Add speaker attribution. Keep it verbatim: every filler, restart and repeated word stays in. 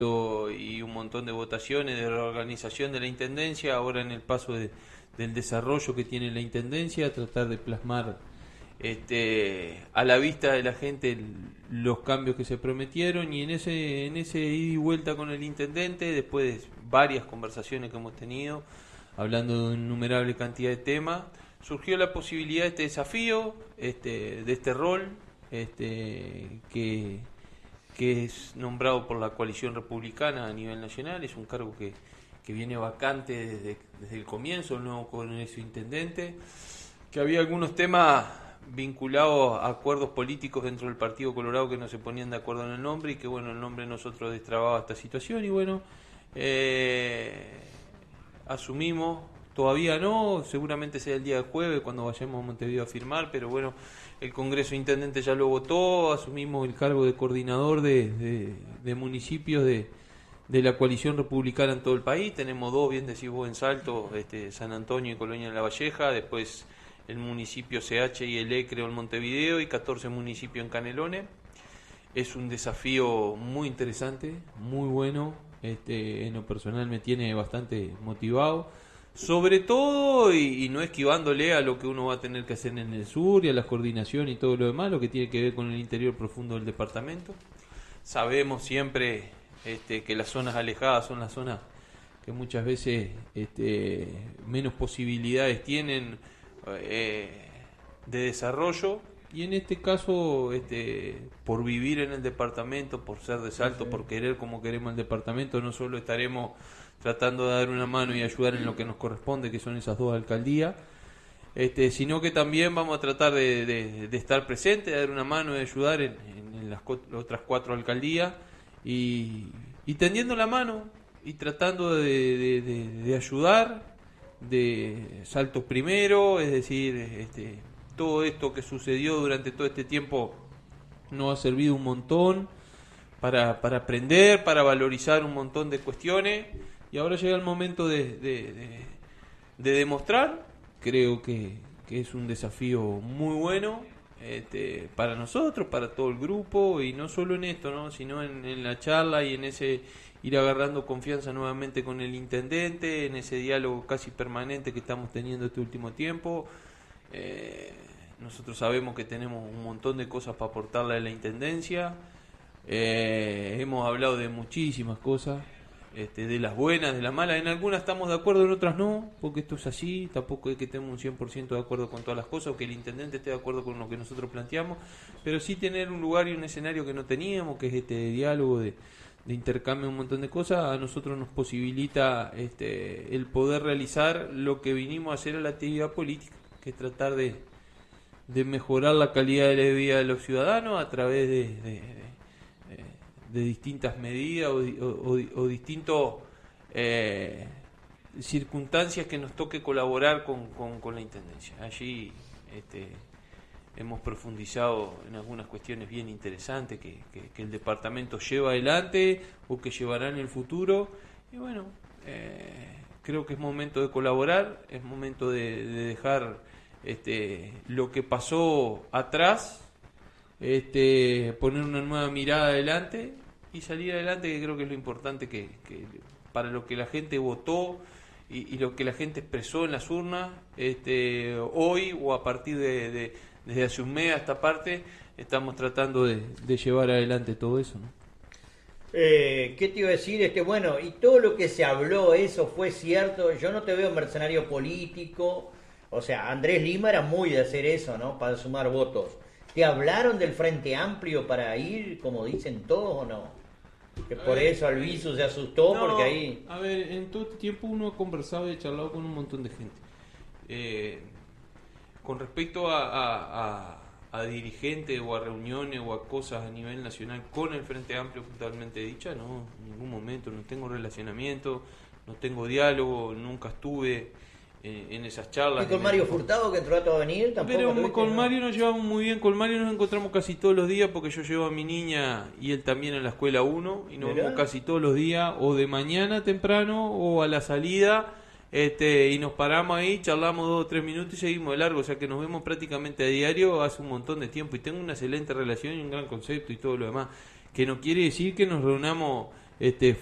Speaker 1: y un montón de votaciones de la organización de la Intendencia, ahora en el paso de, del desarrollo que tiene la Intendencia, tratar de plasmar este, a la vista de la gente el, los cambios que se prometieron, y en ese, en ese ida y vuelta con el Intendente, después de varias conversaciones que hemos tenido, hablando de una innumerable cantidad de temas, surgió la posibilidad de este desafío, este, de este rol, este, que que es nombrado por la coalición republicana a nivel nacional. Es un cargo que, que viene vacante desde, desde el comienzo, el nuevo congreso intendente, que había algunos temas vinculados a acuerdos políticos dentro del Partido Colorado que no se ponían de acuerdo en el nombre, y que bueno, el nombre de nosotros destrababa esta situación, y bueno, eh, asumimos. Todavía no, seguramente sea el día de jueves cuando vayamos a Montevideo a firmar, pero bueno, el Congreso Intendente ya lo votó, asumimos el cargo de coordinador de, de, de municipios de, de la coalición republicana en todo el país. Tenemos dos, bien decís vos, en Salto, este, San Antonio y Colonia de la Valleja, después el municipio C H y el E, creo, en Montevideo, y catorce municipios en Canelones. Es un desafío muy interesante, muy bueno, este, en lo personal me tiene bastante motivado. Sobre todo, y, y no esquivándole a lo que uno va a tener que hacer en el sur y a la coordinación y todo lo demás, lo que tiene que ver con el interior profundo del departamento. Sabemos siempre este, que las zonas alejadas son las zonas que muchas veces este, menos posibilidades tienen eh, de desarrollo, y en este caso, este, por vivir en el departamento, por ser de Salto, por querer como queremos el departamento, no solo estaremos tratando de dar una mano y ayudar en lo que nos corresponde, que son esas dos alcaldías, este, sino que también vamos a tratar de, de, de estar presentes, de dar una mano y ayudar en, en las otras cuatro alcaldías, y, y tendiendo la mano y tratando de, de, de, de ayudar, de Salto primero, es decir, este, todo esto que sucedió durante todo este tiempo nos ha servido un montón para, para aprender, para valorizar un montón de cuestiones. Y ahora llega el momento de, de, de, de demostrar. Creo que, que es un desafío muy bueno este, para nosotros, para todo el grupo, y no solo en esto, ¿no? Sino en, en la charla y en ese ir agarrando confianza nuevamente con el intendente, en ese diálogo casi permanente que estamos teniendo este último tiempo. Eh, nosotros sabemos que tenemos un montón de cosas para aportarle a la intendencia. Eh, hemos hablado de muchísimas cosas. Este, de las buenas, de las malas, en algunas estamos de acuerdo, en otras no, porque esto es así, tampoco es que estemos un cien por ciento de acuerdo con todas las cosas, o que el intendente esté de acuerdo con lo que nosotros planteamos, pero sí tener un lugar y un escenario que no teníamos, que es este diálogo de, de intercambio, un montón de cosas, a nosotros nos posibilita este, el poder realizar lo que vinimos a hacer a la actividad política, que es tratar de, de mejorar la calidad de la vida de los ciudadanos a través de, de, de de distintas medidas o, o, o, o distintos eh, circunstancias que nos toque colaborar con, con, con la Intendencia. Allí este, hemos profundizado en algunas cuestiones bien interesantes que, que, que el departamento lleva adelante o que llevará en el futuro, y bueno, eh, creo que es momento de colaborar, es momento de, de dejar este, lo que pasó atrás, este, poner una nueva mirada adelante y salir adelante, que creo que es lo importante, que, que para lo que la gente votó y, y lo que la gente expresó en las urnas, este, hoy o a partir de, de desde hace un mes a esta parte estamos tratando de, de llevar adelante todo eso, ¿no?
Speaker 2: Eh, ¿Qué te iba a decir? Este, bueno, y todo lo que se habló, eso fue cierto. Yo no te veo mercenario político. O sea, Andrés Lima era muy de hacer eso, ¿no? Para sumar votos. ¿Te hablaron del Frente Amplio para ir, como dicen todos, o no? Que por ver, eso Alviso se asustó, no, porque ahí...
Speaker 1: A ver, en todo este tiempo uno ha conversado y ha charlado con un montón de gente. Eh, con respecto a, a, a, a dirigentes o a reuniones o a cosas a nivel nacional con el Frente Amplio puntualmente dicha, no, en ningún momento, no tengo relacionamiento, no tengo diálogo, nunca estuve en esas charlas.
Speaker 2: ¿Y con Mario Furtado, que entró a todo venir? Tampoco.
Speaker 1: Pero con Mario nos llevamos muy bien, con Mario nos encontramos casi todos los días, porque yo llevo a mi niña y él también en la escuela uno, y nos ¿verdad? Vemos casi todos los días, o de mañana temprano o a la salida, este, y nos paramos ahí, charlamos dos o tres minutos y seguimos de largo, o sea que nos vemos prácticamente a diario hace un montón de tiempo, y tengo una excelente relación y un gran concepto y todo lo demás, que no quiere decir que nos reunamos este